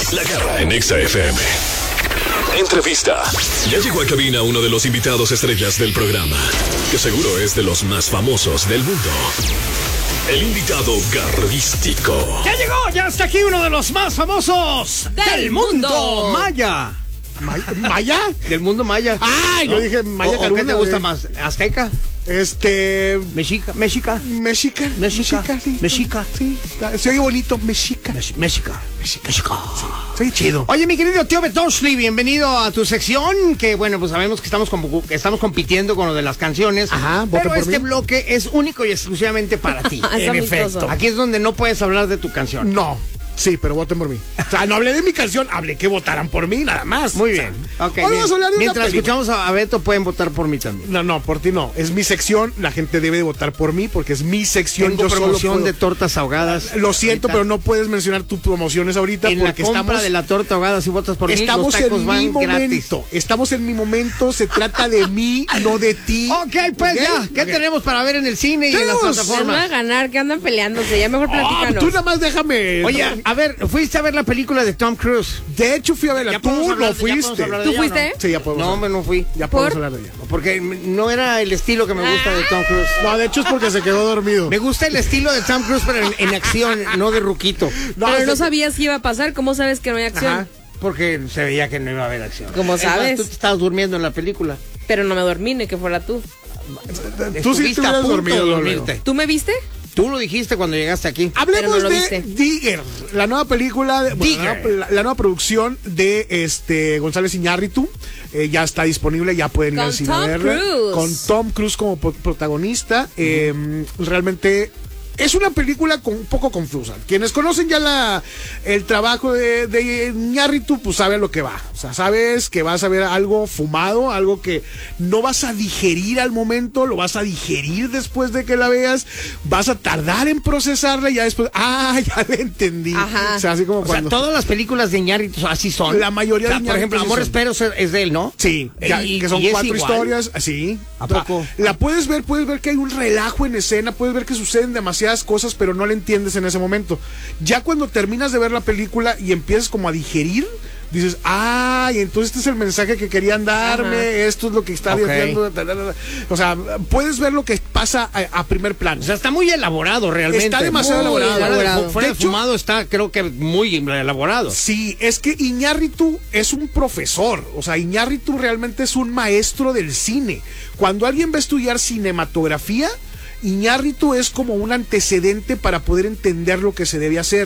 La Garra en Exa FM. Entrevista. Ya llegó a cabina uno de los invitados estrellas del programa, que seguro es de los más famosos del mundo. El invitado garrístico. Ya llegó, ya está aquí uno de los más famosos del mundo. Maya. ¿Maya? Del mundo maya. Ah, yo dije Maya ¿O qué te gusta más? ¿Azteca? Mexica. Sí, se oye bonito, Mexica. México. Sí, soy chido. Oye, mi querido tío Betoshli, bienvenido a tu sección, que bueno, pues sabemos que estamos compitiendo con lo de las canciones. Ajá, vota pero por este mí. bloque es único y exclusivamente para ti. En efecto. Aquí es donde no puedes hablar de tu canción. No. Sí, pero voten por mí. O sea, no hablé de mi canción, hablé que votaran por mí, nada más. Muy bien. Ok, hoy vamos a hablar de una mientras película. escuchamos a Beto, pueden votar por mí también. No, por ti no. Es mi sección, la gente debe de votar por mí porque es mi sección. Tengo Yo solo promoción puedo- de tortas ahogadas. Lo siento, Ahorita. pero no puedes mencionar tus promociones ahorita En la porque compra estamos... de la torta ahogada, si votas por mí, los Estamos tacos en van mi gratis. momento. Estamos en mi momento. Se trata de mí, no de ti. Ok, pues ¿Ok? ya. ¿Qué Ok. tenemos para ver en el cine y en las Tenemos- Les van a plataformas? ganar, que andan peleándose. Ya mejor platícanos. Tú nada más déjame. Oye, a ver, ¿fuiste a ver la película de Tom Cruise? De hecho, fui a verla. Ya Tú podemos hablar no de- ya podemos fuiste. hablar de ¿Tú ella, ¿o fuiste? no? Sí, ya podemos. No, hombre, no fui. Ya podemos ¿Por? hablar de ella. Porque no era el estilo que me gusta de Tom Cruise. No, de hecho es porque se quedó dormido. Me gusta el estilo de Tom Cruise, pero en acción, no de ruquito. Pero no sabías qué iba a pasar. ¿Cómo sabes que no hay acción? Ajá, porque se veía que no iba a haber acción. ¿Cómo Es más, sabes? tú te estabas durmiendo en la película. Pero no me dormí, ni que fuera tú. Tú sí Estuviste te a hubieras punto dormido, de luego. dormirte. ¿Tú me viste? Tú lo dijiste cuando llegaste aquí. Hablemos Pero no lo de viste. Digger, la nueva película, Digger. la nueva producción de González Iñárritu. Ya está disponible, ya pueden ir Con al cine a Tom verla. Cruise. Con Tom Cruise como protagonista. Realmente es una película un poco confusa. Quienes conocen ya el trabajo de Iñárritu, pues saben a lo que va. O sea, sabes que vas a ver algo fumado, algo que no vas a digerir al momento, lo vas a digerir después de que la veas, vas a tardar en procesarla y ya después, ya la entendí. Ajá. O sea, así como O sea, cuando... todas las películas de Iñárritu así son. La mayoría O sea, de por ejemplo, Iñárritu sí Amores son. Perros es de él, ¿no? Sí, que son y es 4 igual. historias, sí. ¿A poco? La puedes ver que hay un relajo en escena, puedes ver que suceden demasiadas cosas, pero no la entiendes en ese momento. Ya cuando terminas de ver la película y empiezas como a digerir, dices, y entonces este es el mensaje que querían darme, Ajá. esto es lo que está Ok. diciendo. O sea, puedes ver lo que pasa a primer plano. O sea, está muy elaborado realmente. Está demasiado Muy elaborado. Fuera De de hecho- fumado está, creo que muy elaborado. Sí, es que Iñárritu es un profesor, o sea, Iñárritu realmente es un maestro del cine. Cuando alguien va a estudiar cinematografía, Iñárritu es como un antecedente para poder entender lo que se debe hacer.